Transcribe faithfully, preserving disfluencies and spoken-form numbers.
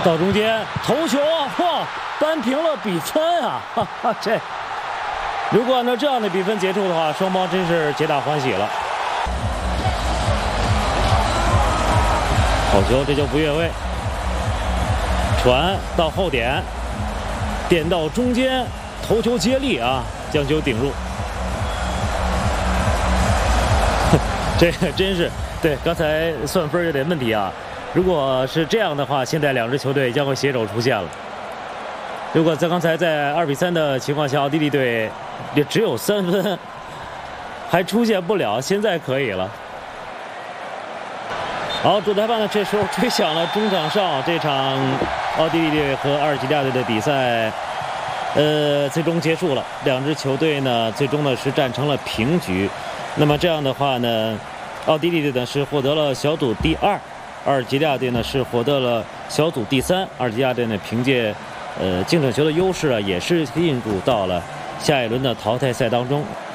到中间头球啊，哇，扳平了比分啊！哈哈，这如果按照这样的比分结束的话，双方真是皆大欢喜了。好球，这就不越位，传到后点，点到中间，头球接力啊，将球顶入。这个真是对，刚才算分有点问题啊。如果是这样的话，现在两支球队将会携手出线了。如果在刚才在二比三的情况下，奥地利队也只有三分，还出现不了，现在可以了。好，主裁判呢这时候吹响了中场哨，这场奥地利队和阿尔及利亚队的比赛，呃，最终结束了。两支球队呢，最终呢是战成了平局。那么这样的话呢，奥地利队呢是获得了小组第二。阿尔及利亚队呢是获得了小组第三，阿尔及利亚队呢凭借呃净胜球的优势啊，也是进入到了下一轮的淘汰赛当中。